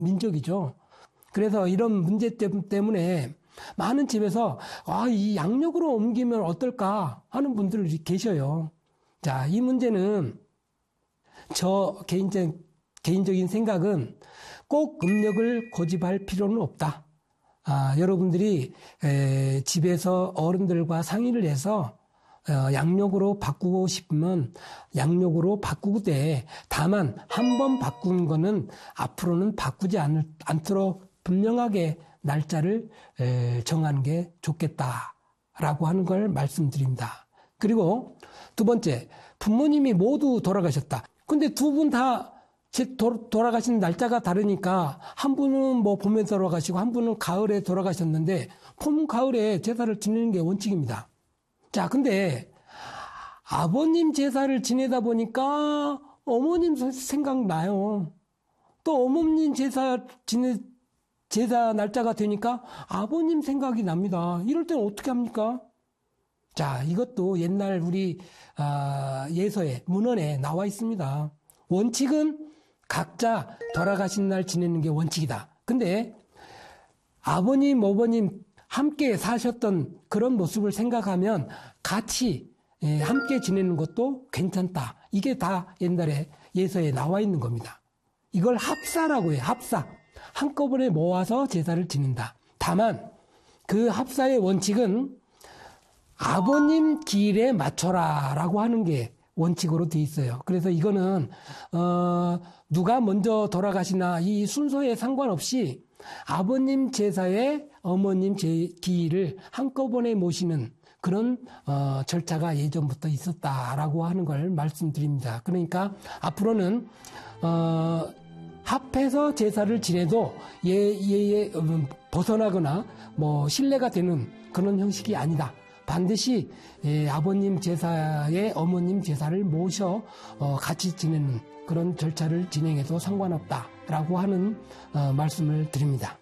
민족이죠. 그래서 이런 문제 때문에 많은 집에서 이 양력으로 옮기면 어떨까 하는 분들이 계셔요. 자, 이 문제는 저 개인적인 생각은 꼭 음력을 고집할 필요는 없다. 여러분들이 집에서 어른들과 상의를 해서 양력으로 바꾸고 싶으면 양력으로 바꾸고 돼. 다만 한 번 바꾼 거는 앞으로는 바꾸지 않도록 분명하게 날짜를 정하는 게 좋겠다라고 하는 걸 말씀드립니다. 그리고 두 번째, 부모님이 모두 돌아가셨다. 근데 두 분 다 돌아가신 날짜가 다르니까 한 분은 뭐 봄에 돌아가시고 한 분은 가을에 돌아가셨는데 봄, 가을에 제사를 지내는 게 원칙입니다. 자, 근데 아버님 제사를 지내다 보니까 어머님 생각나요. 또 어머님 제사 날짜가 되니까 아버님 생각이 납니다. 이럴 때는 어떻게 합니까? 자, 이것도 옛날 우리 예서에, 문헌에 나와 있습니다. 원칙은 각자 돌아가신 날 지내는 게 원칙이다. 근데 아버님, 어머님 함께 사셨던 그런 모습을 생각하면 같이 함께 지내는 것도 괜찮다. 이게 다 옛날에 예서에 나와 있는 겁니다. 이걸 합사라고 해요. 합사. 한꺼번에 모아서 제사를 지낸다. 다만 그 합사의 원칙은 아버님 기일에 맞춰라 라고 하는 게 원칙으로 돼 있어요. 그래서 이거는 누가 먼저 돌아가시나 이 순서에 상관없이 아버님 제사에 어머님 기일을 한꺼번에 모시는 그런 절차가 예전부터 있었다라고 하는 걸 말씀드립니다. 그러니까 앞으로는 합해서 제사를 지내도 예에 벗어나거나 뭐 신뢰가 되는 그런 형식이 아니다. 반드시 아버님 제사에 어머님 제사를 모셔 같이 지내는 그런 절차를 진행해도 상관없다라고 하는 말씀을 드립니다.